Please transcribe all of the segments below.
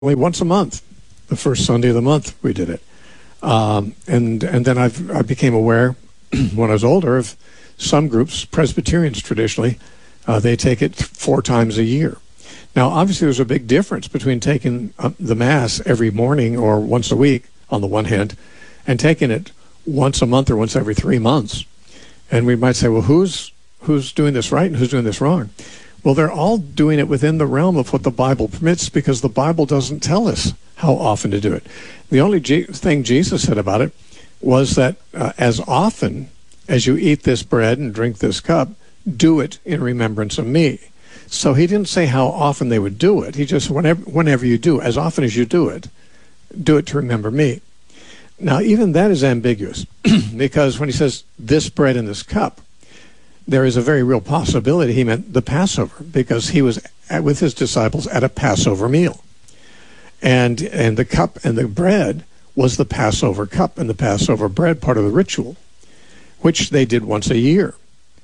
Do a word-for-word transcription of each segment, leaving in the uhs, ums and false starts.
only once a month. The first Sunday of the month we did it. Um, and and then I've, I became aware when I was older of some groups, Presbyterians traditionally, uh, they take it four times a year. Now, obviously, there's a big difference between taking uh, the Mass every morning or once a week, on the one hand, and taking it once a month or once every three months. And we might say, well, who's who's doing this right and who's doing this wrong? Well, they're all doing it within the realm of what the Bible permits, because the Bible doesn't tell us how often to do it. The only G- thing Jesus said about it was that uh, as often as you eat this bread and drink this cup, do it in remembrance of me. So he didn't say how often they would do it. He just, whenever, whenever you do, as often as you do it, do it to remember me. Now, even that is ambiguous, because when he says this bread and this cup, there is a very real possibility he meant the Passover, because he was at, with his disciples at a Passover meal. And and the cup and the bread was the Passover cup and the Passover bread, part of the ritual, which they did once a year.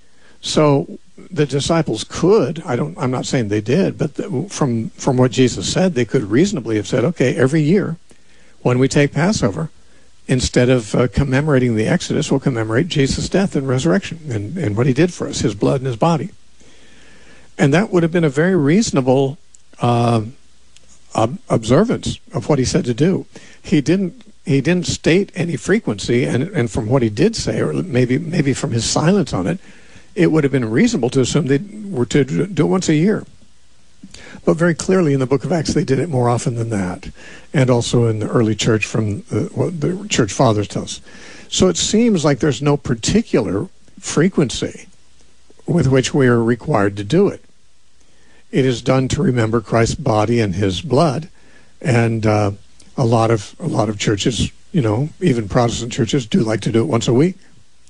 So the disciples could, I don't, I'm not saying they did, but the, from from what Jesus said, they could reasonably have said, okay, every year when we take Passover, instead of uh, commemorating the Exodus, we'll commemorate Jesus' death and resurrection and, and what he did for us, his blood and his body. And that would have been a very reasonable uh, ob- observance of what he said to do. He didn't he didn't state any frequency, and, and from what he did say, or maybe maybe from his silence on it, it would have been reasonable to assume they were to do it once a year. But very clearly in the book of Acts, they did it more often than that. And also in the early church from the, what the church fathers tell us. So it seems like there's no particular frequency with which we are required to do it. It is done to remember Christ's body and his blood. And uh, a lot of a lot of churches, you know, even Protestant churches, do like to do it once a week.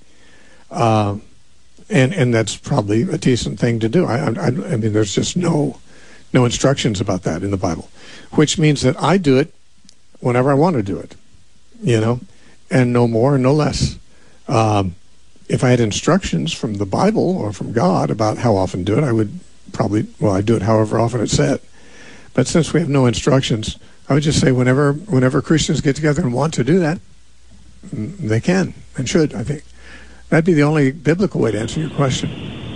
Uh, and, and that's probably a decent thing to do. I, I, I mean, there's just no... No instructions about that in the Bible, which means that I do it whenever I want to do it, you know, and no more and no less. Um, if I had instructions from the Bible or from God about how often to do it, I would probably, well, I'd do it however often it's said. But since we have no instructions, I would just say whenever whenever Christians get together and want to do that, they can and should, I think. That'd be the only biblical way to answer your question.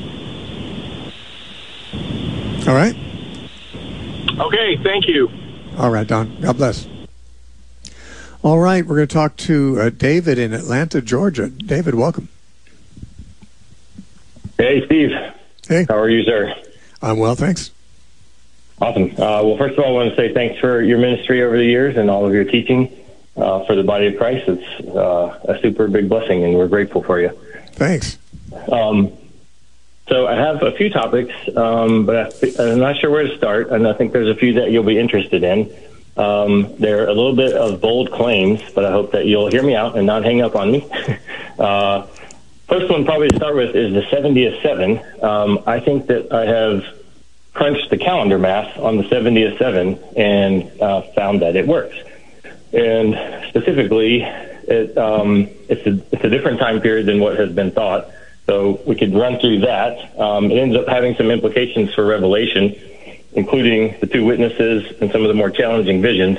All right? Okay, thank you. All right, Don. God bless. All right, we're going to talk to uh, David in Atlanta, Georgia. David, welcome. Hey, Steve. Hey. How are you, sir? I'm well, thanks. Awesome. Uh, well, first of all, I want to say thanks for your ministry over the years and all of your teaching uh, for the body of Christ. It's uh, a super big blessing, and we're grateful for you. Thanks. Um, So I have a few topics, um, but I, I'm not sure where to start, and I think there's a few that you'll be interested in. Um, they're a little bit of bold claims, but I hope that you'll hear me out and not hang up on me. uh, first one probably to start with is the seventieth seven. Um, I think that I have crunched the calendar math on the seventieth seven and uh, found that it works. And specifically, it, um, it's, a, it's a different time period than what has been thought. So we could run through that. Um, it ends up having some implications for Revelation, including the two witnesses and some of the more challenging visions.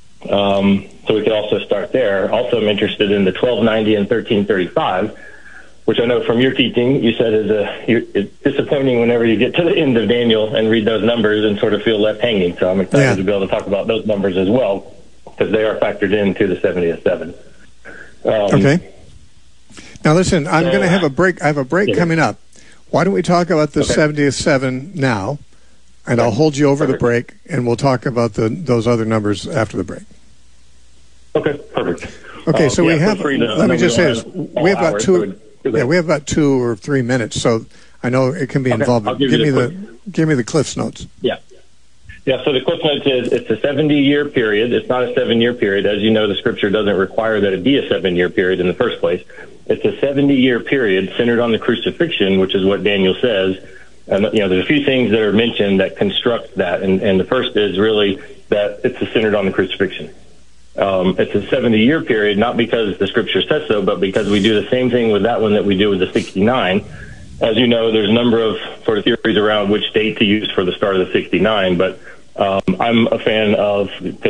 Um, so we could also start there. Also, I'm interested in the twelve ninety and thirteen thirty-five, which I know from your teaching, you said is a, it's disappointing whenever you get to the end of Daniel and read those numbers and sort of feel left hanging. So I'm excited yeah. to be able to talk about those numbers as well, because they are factored into the seventieth seven. Um, okay. Now listen, I'm so, going to have a break. I have a break yeah. coming up. Why don't we talk about the okay. seventieth seven now, and okay. I'll hold you over perfect. the break, and we'll talk about the those other numbers after the break. Okay, perfect. Okay, uh, so yeah, we have. Let me just say this: we have about hours, two. So yeah, we have about two or three minutes. So I know it can be okay. involved. Give, give me the the give me the Cliff's notes. Yeah. Yeah, so the Cliff Notes is it's a seventy-year period. It's not a seven-year period. As you know, the Scripture doesn't require that it be a seven-year period in the first place. It's a seventy-year period centered on the crucifixion, which is what Daniel says. And, you know, there's a few things that are mentioned that construct that. And, and the first is really that it's centered on the crucifixion. Um, it's a seventy-year period, not because the Scripture says so, but because we do the same thing with that one that we do with the sixty-nine. As you know, there's a number of sort of theories around which date to use for the start of the sixty-nine, but um, I'm a fan of